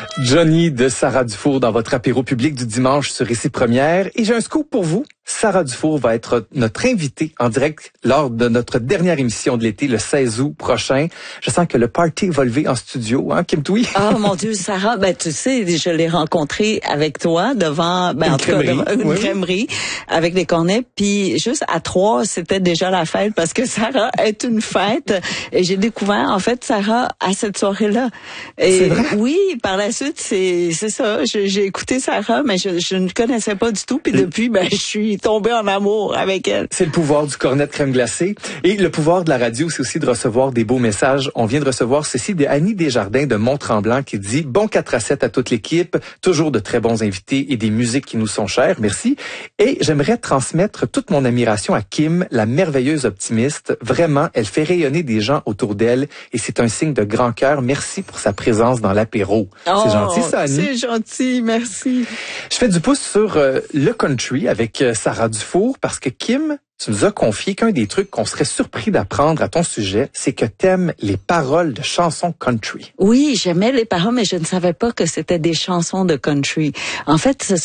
Johnny de Sarah Dufour dans votre apéro public du dimanche sur Ici Première. Et j'ai un scoop pour vous. Sarah Dufour va être notre invitée en direct lors de notre dernière émission de l'été, le 16 août prochain. Je sens que le party va lever en studio, hein, Kim Thuy? Ah, mon Dieu, Sarah, tu sais, je l'ai rencontrée avec toi devant, une crèmerie avec des cornets. Puis juste à 3, c'était déjà la fête parce que Sarah est une fête. Et j'ai découvert, en fait, Sarah à cette soirée-là. Et c'est vrai? Oui, par la suite, c'est ça. J'ai écouté Sarah, mais je ne connaissais pas du tout. Puis depuis, je suis tombée en amour avec elle. C'est le pouvoir du cornet de crème glacée. Et le pouvoir de la radio, c'est aussi de recevoir des beaux messages. On vient de recevoir ceci de Annie Desjardins de Mont-Tremblant qui dit « Bon 4-7 à toute l'équipe, toujours de très bons invités et des musiques qui nous sont chères. Merci. Et j'aimerais transmettre toute mon admiration à Kim, la merveilleuse optimiste. Vraiment, elle fait rayonner des gens autour d'elle et c'est un signe de grand cœur. Merci pour sa présence dans l'apéro. » C'est gentil, ça, Annie? C'est gentil, merci. Je fais du pouce sur le country avec Sarah Dufour parce que Kim, tu nous as confié qu'un des trucs qu'on serait surpris d'apprendre à ton sujet, c'est que t'aimes les paroles de chansons country. Oui, j'aimais les paroles, mais je ne savais pas que c'était des chansons de country. En fait,